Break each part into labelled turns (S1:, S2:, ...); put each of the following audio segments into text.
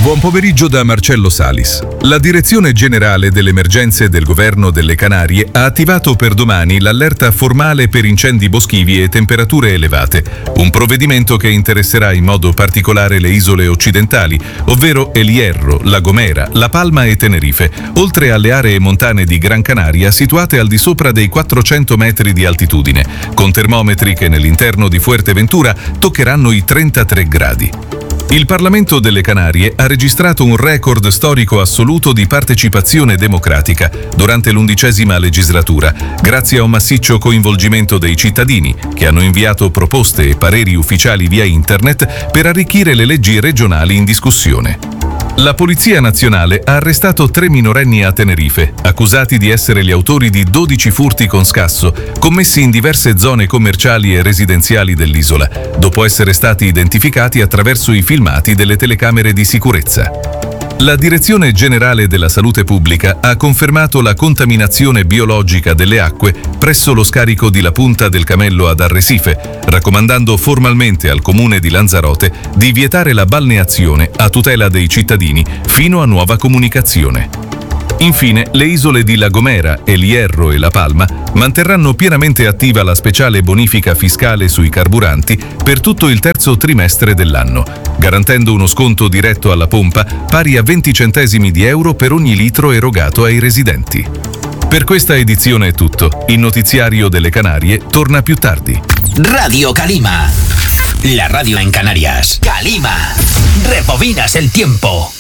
S1: Buon pomeriggio da Marcello Salis. La Direzione Generale delle Emergenze del Governo delle Canarie ha attivato per domani l'allerta formale per incendi boschivi e temperature elevate, un provvedimento che interesserà in modo particolare le isole occidentali, ovvero El Hierro, La Gomera, La Palma e Tenerife, oltre alle aree montane di Gran Canaria situate al di sopra dei 400 metri di altitudine, con termometri che nell'interno di Fuerteventura toccheranno i 33 gradi. Il Parlamento delle Canarie ha registrato un record storico assoluto di partecipazione democratica durante l'11ª legislatura, grazie a un massiccio coinvolgimento dei cittadini, che hanno inviato proposte e pareri ufficiali via internet per arricchire le leggi regionali in discussione. La Polizia Nazionale ha arrestato 3 minorenni a Tenerife, accusati di essere gli autori di 12 furti con scasso, commessi in diverse zone commerciali e residenziali dell'isola, dopo essere stati identificati attraverso i filmati delle telecamere di sicurezza. La Direzione Generale della Salute Pubblica ha confermato la contaminazione biologica delle acque presso lo scarico di La Punta del Camello ad Arrecife, raccomandando formalmente al comune di Lanzarote di vietare la balneazione a tutela dei cittadini fino a nuova comunicazione. Infine, le isole di La Gomera, El Hierro e La Palma manterranno pienamente attiva la speciale bonifica fiscale sui carburanti per tutto il terzo trimestre dell'anno, garantendo uno sconto diretto alla pompa pari a 20 centesimi di euro per ogni litro erogato ai residenti. Per questa edizione è tutto. Il notiziario delle Canarie torna più tardi.
S2: Radio Calima, la radio en Canarias. Calima, rebobinas el tiempo.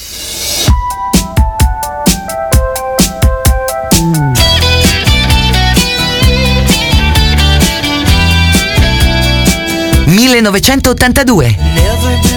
S3: ...1982